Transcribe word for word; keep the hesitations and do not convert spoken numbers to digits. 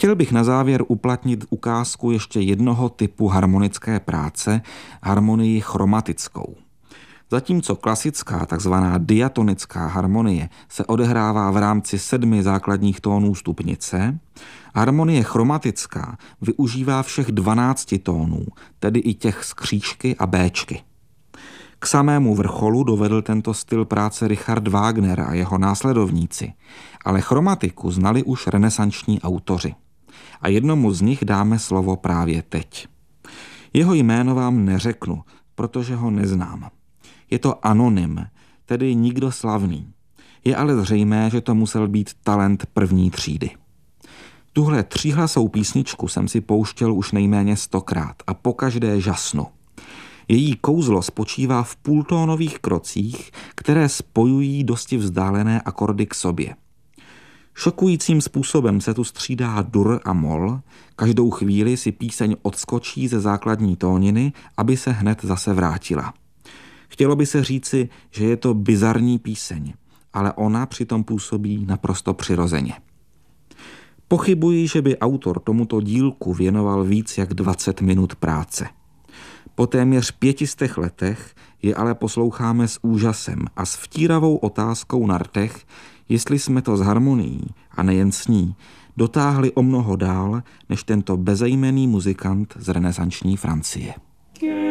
Chtěl bych na závěr uplatnit ukázku ještě jednoho typu harmonické práce, harmonii chromatickou. Zatímco klasická, takzvaná diatonická harmonie se odehrává v rámci sedmi základních tónů stupnice, harmonie chromatická využívá všech dvanácti tónů, tedy i těch z křížky a béčky. K samému vrcholu dovedl tento styl práce Richard Wagner a jeho následovníci, ale chromatiku znali už renesanční autoři. A jednomu z nich dáme slovo právě teď. Jeho jméno vám neřeknu, protože ho neznám. Je to anonym, tedy nikdo slavný. Je ale zřejmé, že to musel být talent první třídy. Tuhle tříhlasou písničku jsem si pouštěl už nejméně stokrát a pokaždé žasnu. Její kouzlo spočívá v půltónových krocích, které spojují dosti vzdálené akordy k sobě. Šokujícím způsobem se tu střídá dur a mol, každou chvíli si píseň odskočí ze základní tóniny, aby se hned zase vrátila. Chtělo by se říci, že je to bizarní píseň, ale ona přitom působí naprosto přirozeně. Pochybuji, že by autor tomuto dílku věnoval víc jak dvacet minut práce. Po téměř pětistech letech je ale posloucháme s úžasem a s vtíravou otázkou na rtech, jestli jsme to s harmonií, a nejen s ní, dotáhli o mnoho dál než tento bezejmenný muzikant z renesanční Francie.